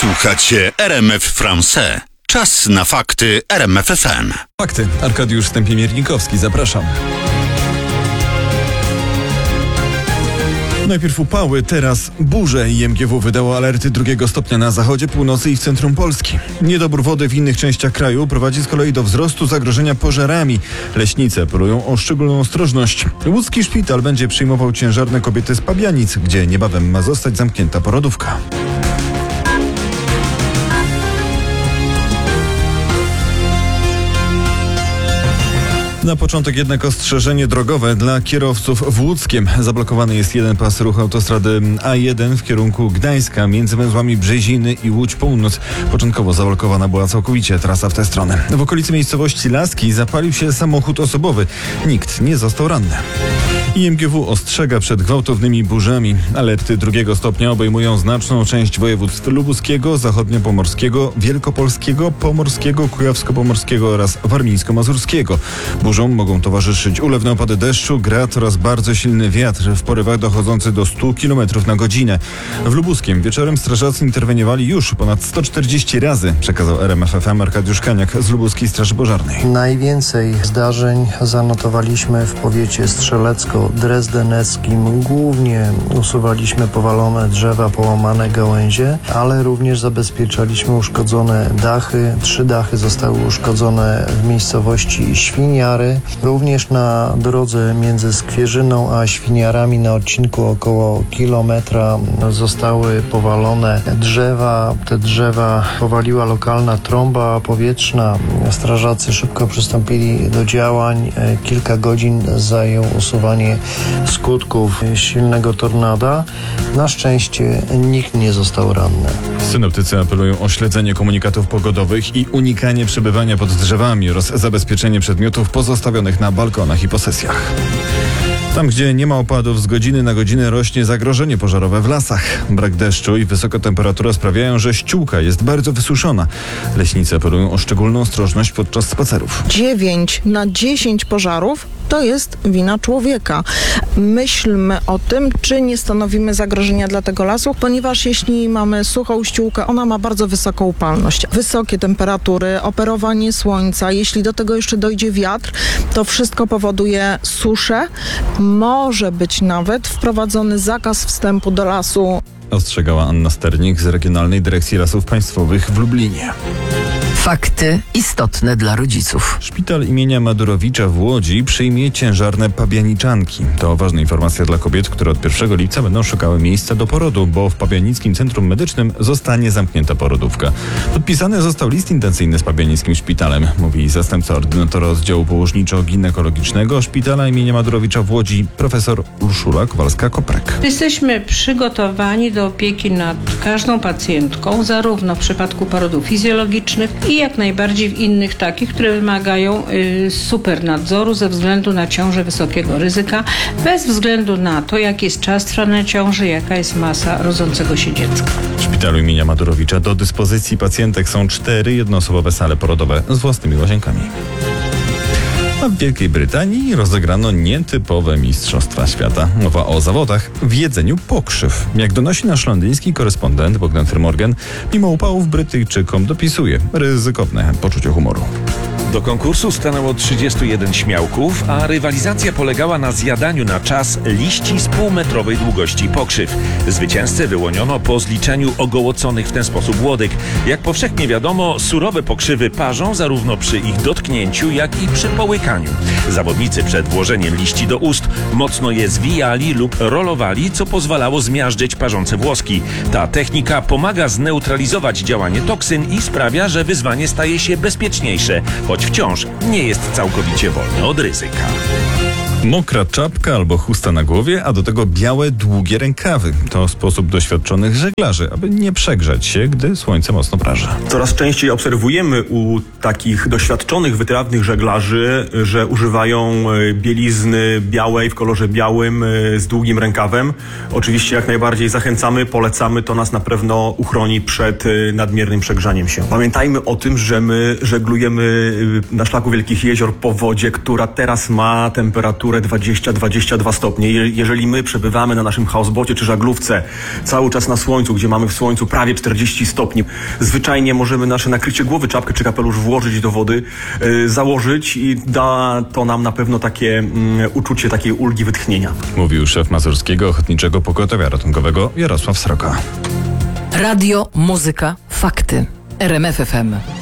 Słuchacie RMF France. Czas na fakty RMF FM. Fakty. Arkadiusz Stępień-Miernikowski, zapraszam. Najpierw upały, teraz burze. IMGW wydało alerty 2 stopnia na zachodzie, północy i w centrum Polski. Niedobór wody w innych częściach kraju prowadzi z kolei do wzrostu zagrożenia pożarami. Leśnicy apelują o szczególną ostrożność. Łódzki szpital będzie przyjmował ciężarne kobiety z Pabianic, gdzie niebawem ma zostać zamknięta porodówka. Na początek jednak ostrzeżenie drogowe dla kierowców w Łódzkiem. Zablokowany jest jeden pas ruchu autostrady A1 w kierunku Gdańska między węzłami Brzeziny i Łódź Północ. Początkowo zablokowana była całkowicie trasa w tę stronę. W okolicy miejscowości Laski zapalił się samochód osobowy. Nikt nie został ranny. IMGW ostrzega przed gwałtownymi burzami. Alerty 2 stopnia obejmują znaczną część województw lubuskiego, zachodniopomorskiego, wielkopolskiego, pomorskiego, kujawsko-pomorskiego oraz warmińsko-mazurskiego. Burzom mogą towarzyszyć ulewne opady deszczu, grad oraz bardzo silny wiatr w porywach dochodzący do 100 km na godzinę. W Lubuskiem wieczorem strażacy interweniowali już ponad 140 razy, przekazał RMF FM Arkadiusz Kaniak z Lubuskiej Straży Pożarnej. Najwięcej zdarzeń zanotowaliśmy w powiecie strzelecko-drezdeneckim. Głównie usuwaliśmy powalone drzewa, połamane gałęzie, ale również zabezpieczaliśmy uszkodzone dachy. 3 dachy zostały uszkodzone w miejscowości Świniary. Również na drodze między Skwierzyną a Świniarami na odcinku około kilometra zostały powalone drzewa. Te drzewa powaliła lokalna trąba powietrzna. Strażacy szybko przystąpili do działań. Kilka godzin zajęło usuwanie skutków silnego tornada. Na szczęście nikt nie został ranny. Synoptycy apelują o śledzenie komunikatów pogodowych i unikanie przebywania pod drzewami oraz zabezpieczenie przedmiotów pozostawionych na balkonach i posesjach. Tam, gdzie nie ma opadów, z godziny na godzinę rośnie zagrożenie pożarowe w lasach. Brak deszczu i wysoka temperatura sprawiają, że ściółka jest bardzo wysuszona. Leśnicy apelują o szczególną ostrożność podczas spacerów. 9 na 10 pożarów to jest wina człowieka. Myślmy o tym, czy nie stanowimy zagrożenia dla tego lasu, ponieważ jeśli mamy suchą ściółkę, ona ma bardzo wysoką upalność. Wysokie temperatury, operowanie słońca, jeśli do tego jeszcze dojdzie wiatr, to wszystko powoduje suszę. Może być nawet wprowadzony zakaz wstępu do lasu. Ostrzegała Anna Sternik z Regionalnej Dyrekcji Lasów Państwowych w Lublinie. Fakty istotne dla rodziców. Szpital imienia Madurowicza w Łodzi przyjmie ciężarne pabianiczanki. To ważna informacja dla kobiet, które od 1 lipca będą szukały miejsca do porodu, bo w Pabianickim Centrum Medycznym zostanie zamknięta porodówka. Podpisany został list intencyjny z Pabianickim Szpitalem, mówi zastępca ordynatora oddziału położniczo-ginekologicznego Szpitala imienia Madurowicza w Łodzi, profesor Urszula Kowalska-Koprek. Jesteśmy przygotowani do opieki nad każdą pacjentką, zarówno w przypadku porodów fizjologicznych i jak najbardziej w innych takich, które wymagają super nadzoru ze względu na ciążę wysokiego ryzyka, bez względu na to, jaki jest czas trwania ciąży, jaka jest masa rodzącego się dziecka. W szpitalu imienia Madurowicza do dyspozycji pacjentek są 4 jednoosobowe sale porodowe z własnymi łazienkami. A w Wielkiej Brytanii rozegrano nietypowe mistrzostwa świata. Mowa o zawodach w jedzeniu pokrzyw. Jak donosi nasz londyński korespondent Bogdan Firmorgan, mimo upałów Brytyjczykom dopisuje ryzykowne poczucie humoru. Do konkursu stanęło 31 śmiałków, a rywalizacja polegała na zjadaniu na czas liści z półmetrowej długości pokrzyw. Zwycięzcę wyłoniono po zliczeniu ogołoconych w ten sposób łodyg. Jak powszechnie wiadomo, surowe pokrzywy parzą zarówno przy ich dotknięciu, jak i przy połykaniu. Zawodnicy przed włożeniem liści do ust mocno je zwijali lub rolowali, co pozwalało zmiażdżyć parzące włoski. Ta technika pomaga zneutralizować działanie toksyn i sprawia, że wyzwanie staje się bezpieczniejsze, choć wciąż nie jest całkowicie wolny od ryzyka. Mokra czapka albo chusta na głowie, a do tego białe, długie rękawy. To sposób doświadczonych żeglarzy, aby nie przegrzać się, gdy słońce mocno praży. Coraz częściej obserwujemy u takich doświadczonych, wytrawnych żeglarzy, że używają bielizny białej w kolorze białym z długim rękawem. Oczywiście jak najbardziej zachęcamy, polecamy, to nas na pewno uchroni przed nadmiernym przegrzaniem się. Pamiętajmy o tym, że my żeglujemy na szlaku Wielkich Jezior po wodzie, która teraz ma temperaturę temperaturę 20-22 stopnie. Jeżeli my przebywamy na naszym housebocie czy żaglówce cały czas na słońcu, gdzie mamy w słońcu prawie 40 stopni, zwyczajnie możemy nasze nakrycie głowy, czapkę czy kapelusz włożyć do wody, założyć i da to nam na pewno takie uczucie takiej ulgi, wytchnienia. Mówił szef Mazurskiego Ochotniczego Pogotowia Ratunkowego Jarosław Sroka. Radio, muzyka, fakty. RMF FM.